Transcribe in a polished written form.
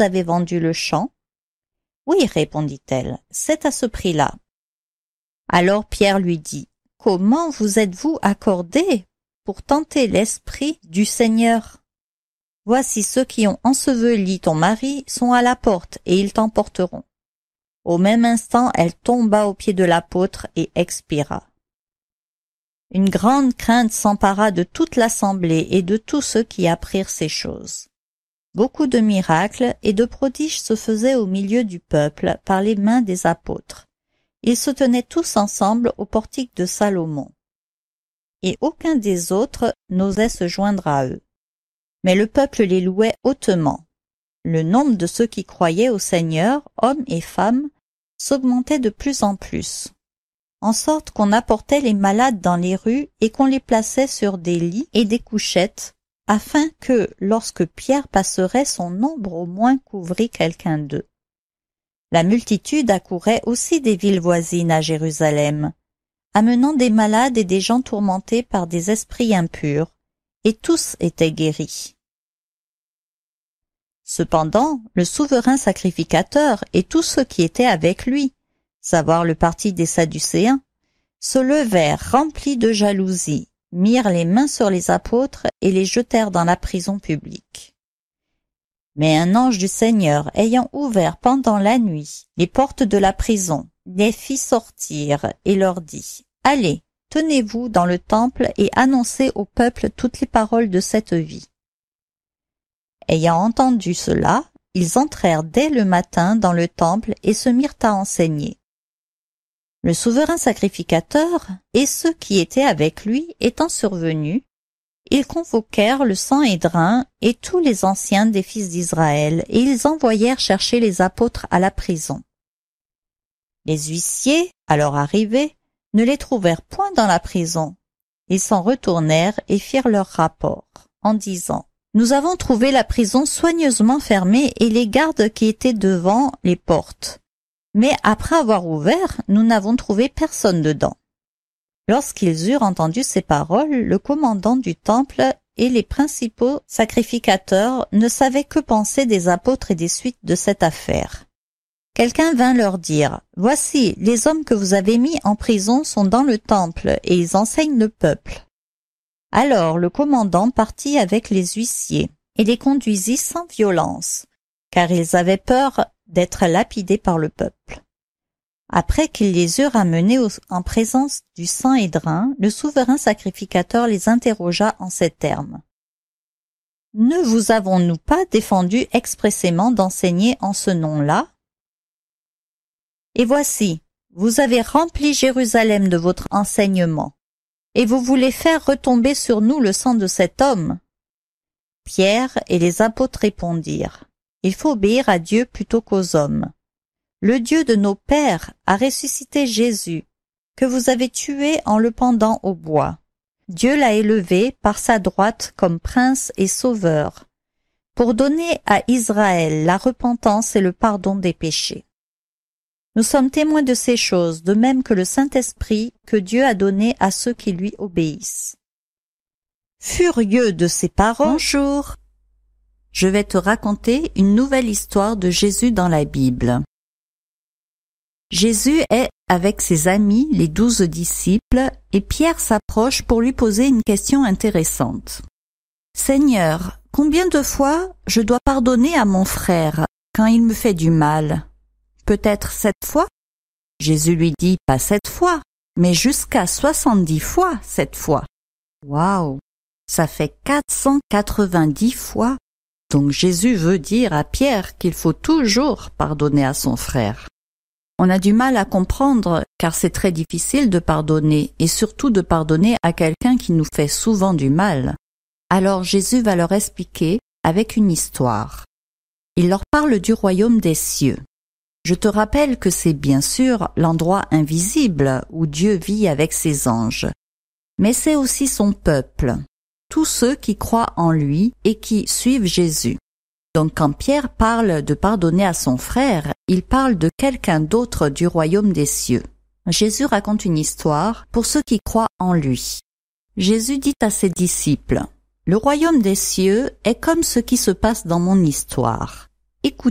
vous avez vendu le champ? Oui, répondit-elle, c'est à ce prix-là. Alors Pierre lui dit, comment vous êtes-vous accordé pour tenter l'esprit du Seigneur? Voici ceux qui ont enseveli ton mari sont à la porte et ils t'emporteront. Au même instant, elle tomba aux pieds de l'apôtre et expira. Une grande crainte s'empara de toute l'assemblée et de tous ceux qui apprirent ces choses. Beaucoup de miracles et de prodiges se faisaient au milieu du peuple par les mains des apôtres. Ils se tenaient tous ensemble au portique de Salomon. Et aucun des autres n'osait se joindre à eux. Mais le peuple les louait hautement. Le nombre de ceux qui croyaient au Seigneur, hommes et femmes, s'augmentait de plus en plus, en sorte qu'on apportait les malades dans les rues et qu'on les plaçait sur des lits et des couchettes, afin que, lorsque Pierre passerait, son ombre au moins couvrit quelqu'un d'eux. La multitude accourait aussi des villes voisines à Jérusalem, amenant des malades et des gens tourmentés par des esprits impurs, et tous étaient guéris. Cependant, le souverain sacrificateur et tous ceux qui étaient avec lui, savoir le parti des Sadducéens, se levèrent remplis de jalousie, mirent les mains sur les apôtres et les jetèrent dans la prison publique. Mais un ange du Seigneur, ayant ouvert pendant la nuit les portes de la prison, les fit sortir et leur dit « Allez, tenez-vous dans le temple et annoncez au peuple toutes les paroles de cette vie. » Ayant entendu cela, ils entrèrent dès le matin dans le temple et se mirent à enseigner. Le souverain sacrificateur et ceux qui étaient avec lui étant survenus, ils convoquèrent le Sanhédrin et tous les anciens des fils d'Israël, et ils envoyèrent chercher les apôtres à la prison. Les huissiers, alors arrivés, ne les trouvèrent point dans la prison. Ils s'en retournèrent et firent leur rapport, en disant « Nous avons trouvé la prison soigneusement fermée et les gardes qui étaient devant les portes. Mais après avoir ouvert, nous n'avons trouvé personne dedans. » Lorsqu'ils eurent entendu ces paroles, le commandant du temple et les principaux sacrificateurs ne savaient que penser des apôtres et des suites de cette affaire. Quelqu'un vint leur dire « Voici, les hommes que vous avez mis en prison sont dans le temple et ils enseignent le peuple. » Alors le commandant partit avec les huissiers et les conduisit sans violence, car ils avaient peur d'être lapidés par le peuple. Après qu'ils les eurent amenés en présence du Sanhédrin, le souverain sacrificateur les interrogea en ces termes. « Ne vous avons-nous pas défendu expressément d'enseigner en ce nom-là? Et voici, vous avez rempli Jérusalem de votre enseignement, et vous voulez faire retomber sur nous le sang de cet homme. » Pierre et les apôtres répondirent, « Il faut obéir à Dieu plutôt qu'aux hommes. Le Dieu de nos pères a ressuscité Jésus, que vous avez tué en le pendant au bois. Dieu l'a élevé par sa droite comme prince et sauveur, pour donner à Israël la repentance et le pardon des péchés. Nous sommes témoins de ces choses, de même que le Saint-Esprit que Dieu a donné à ceux qui lui obéissent. » Furieux de ces paroles, « Bonjour, je vais te raconter une nouvelle histoire de Jésus dans la Bible. » Jésus est avec ses amis, les 12 disciples, et Pierre s'approche pour lui poser une question intéressante. « Seigneur, combien de fois je dois pardonner à mon frère quand il me fait du mal? Peut-être 7 fois? » Jésus lui dit « Pas 7 fois, mais jusqu'à 70 fois 7 fois. » Waouh! Ça fait 490 fois. Donc Jésus veut dire à Pierre qu'il faut toujours pardonner à son frère. On a du mal à comprendre car c'est très difficile de pardonner et surtout de pardonner à quelqu'un qui nous fait souvent du mal. Alors Jésus va leur expliquer avec une histoire. Il leur parle du royaume des cieux. Je te rappelle que c'est bien sûr l'endroit invisible où Dieu vit avec ses anges. Mais c'est aussi son peuple, tous ceux qui croient en lui et qui suivent Jésus. Donc quand Pierre parle de pardonner à son frère, il parle de quelqu'un d'autre du royaume des cieux. Jésus raconte une histoire pour ceux qui croient en lui. Jésus dit à ses disciples, « Le royaume des cieux est comme ce qui se passe dans mon histoire. Écoutez.